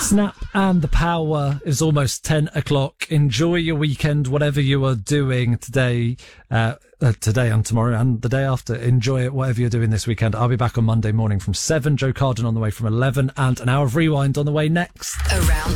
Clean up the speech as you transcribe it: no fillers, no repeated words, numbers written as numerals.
Snap and the Power is almost 10 o'clock. Enjoy your weekend, whatever you are doing today and tomorrow and the day after. Enjoy it, whatever you're doing this weekend. I'll be back on Monday morning from 7. Joe Carden on the way from 11, and an hour of Rewind on the way next. Around